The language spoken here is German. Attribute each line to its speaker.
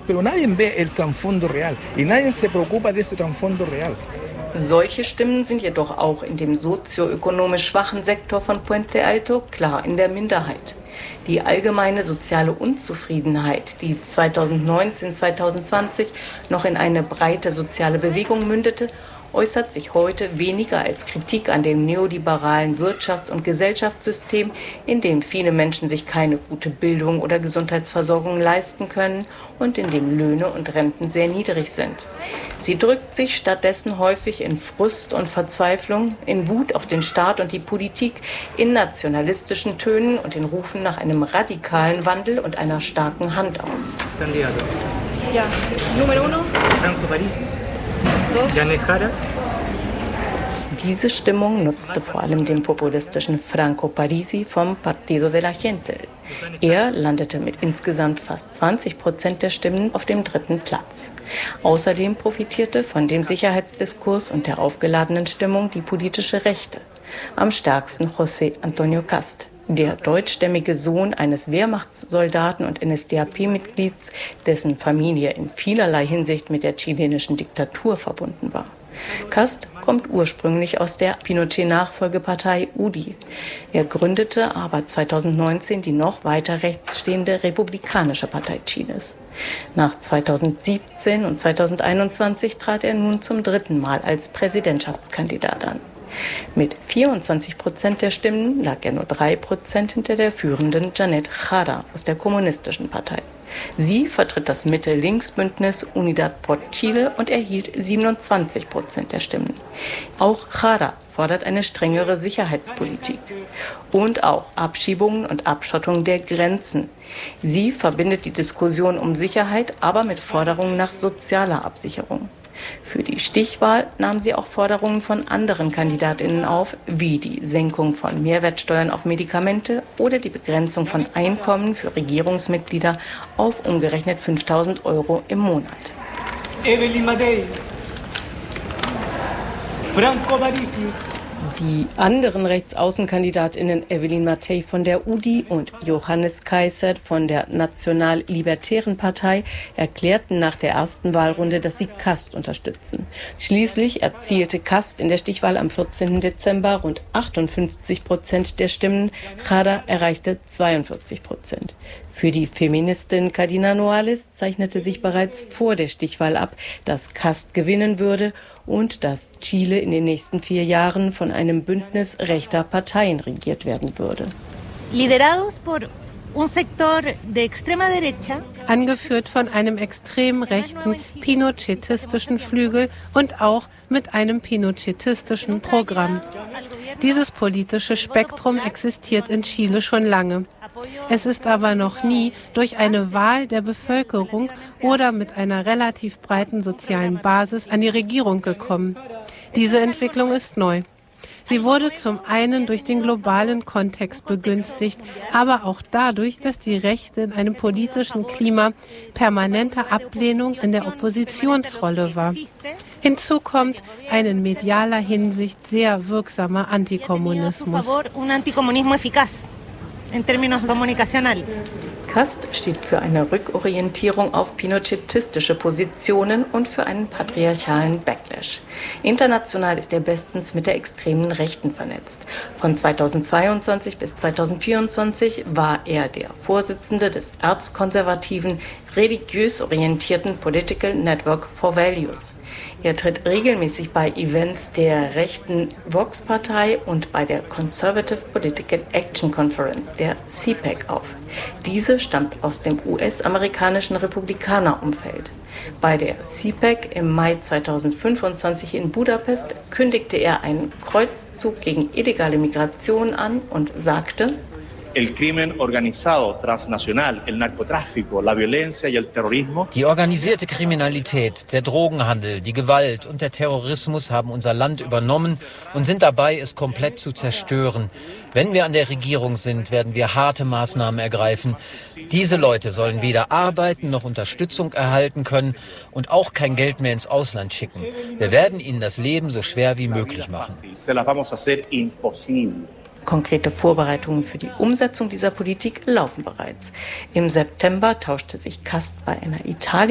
Speaker 1: Pero nadie ve el trasfondo real y nadie se preocupa de ese trasfondo real.
Speaker 2: Solche Stimmen sind jedoch auch in dem sozioökonomisch schwachen Sektor von Puente Alto klar in der Minderheit. Die allgemeine soziale Unzufriedenheit, die 2019-2020 noch in eine breite soziale Bewegung mündete, äußert sich heute weniger als Kritik an dem neoliberalen Wirtschafts- und Gesellschaftssystem, in dem viele Menschen sich keine gute Bildung oder Gesundheitsversorgung leisten können und in dem Löhne und Renten sehr niedrig sind. Sie drückt sich stattdessen häufig in Frust und Verzweiflung, in Wut auf den Staat und die Politik, in nationalistischen Tönen und in Rufen nach einem radikalen Wandel und einer starken Hand aus.
Speaker 3: Candidato. Ja, Nummer 1. Franco Parisi. Janet Jara.
Speaker 2: Diese Stimmung nutzte vor allem dem populistischen Franco Parisi vom Partido de la Gente. Er landete mit insgesamt fast 20% der Stimmen auf dem 3. Platz. Außerdem profitierte von dem Sicherheitsdiskurs und der aufgeladenen Stimmung die politische Rechte. Am stärksten José Antonio Cast, der deutschstämmige Sohn eines Wehrmachtssoldaten und NSDAP-Mitglieds, dessen Familie in vielerlei Hinsicht mit der chilenischen Diktatur verbunden war. Cast kommt ursprünglich aus der Pinochet-Nachfolgepartei UDI. Er gründete aber 2019 die noch weiter rechts stehende Republikanische Partei Chiles. Nach 2017 und 2021 trat er nun zum 3. Mal als Präsidentschaftskandidat an. Mit 24% der Stimmen lag er nur 3% hinter der führenden Janet Jara aus der Kommunistischen Partei. Sie vertritt das Mitte-Links-Bündnis Unidad por Chile und erhielt 27% der Stimmen. Auch Jara fordert eine strengere Sicherheitspolitik und auch Abschiebungen und Abschottung der Grenzen. Sie verbindet die Diskussion um Sicherheit aber mit Forderungen nach sozialer Absicherung. Für die Stichwahl nahm sie auch Forderungen von anderen KandidatInnen auf, wie die Senkung von Mehrwertsteuern auf Medikamente oder die Begrenzung von Einkommen für Regierungsmitglieder auf umgerechnet 5.000 € im Monat.
Speaker 3: Evelyn Matei. Franco Parisi.
Speaker 2: Die anderen RechtsaußenkandidatInnen Evelyn Matei von der UDI und Johannes Kaiser von der National-Libertären Partei erklärten nach der ersten Wahlrunde, dass sie Cast unterstützen. Schließlich erzielte Cast in der Stichwahl am 14. Dezember rund 58% der Stimmen. Jara erreichte 42%. Für die Feministin Karina Noales zeichnete sich bereits vor der Stichwahl ab, dass Cast gewinnen würde und dass Chile in den nächsten 4 Jahren von einem Bündnis rechter Parteien regiert werden würde.
Speaker 4: Liderados por un sector de extrema derecha.
Speaker 5: Angeführt von einem extrem rechten pinochetistischen Flügel und auch mit einem pinochetistischen Programm. Dieses politische Spektrum existiert in Chile schon lange. Es ist aber noch nie durch eine Wahl der Bevölkerung oder mit einer relativ breiten sozialen Basis an die Regierung gekommen. Diese Entwicklung ist neu. Sie wurde zum einen durch den globalen Kontext begünstigt, aber auch dadurch, dass die Rechte in einem politischen Klima permanenter Ablehnung in der Oppositionsrolle war. Hinzu kommt ein in medialer Hinsicht sehr wirksamer Antikommunismus.
Speaker 2: Cast steht für eine Rückorientierung auf pinochetistische Positionen und für einen patriarchalen Backlash. International ist er bestens mit der extremen Rechten vernetzt. Von 2022 bis 2024 war er der Vorsitzende des erzkonservativen, religiös orientierten Political Network for Values. Er tritt regelmäßig bei Events der rechten Vox-Partei und bei der Conservative Political Action Conference, der CPAC, auf. Diese stammt aus dem US-amerikanischen Republikanerumfeld. Bei der CPAC im Mai 2025 in Budapest kündigte er einen Kreuzzug gegen illegale Migration an und sagte:
Speaker 6: El crimen organizado transnacional, el narcotráfico, la violencia y el terrorismo.
Speaker 7: Die organisierte Kriminalität, der Drogenhandel, die Gewalt und der Terrorismus haben unser Land übernommen und sind dabei, es komplett zu zerstören. Wenn wir an der Regierung sind, werden wir harte Maßnahmen ergreifen. Diese Leute sollen weder arbeiten noch Unterstützung erhalten können und auch kein Geld mehr ins Ausland schicken. Wir werden ihnen das Leben so schwer wie möglich machen.
Speaker 2: Konkrete Vorbereitungen für die Umsetzung dieser Politik laufen bereits. Im September tauschte sich Cast bei einer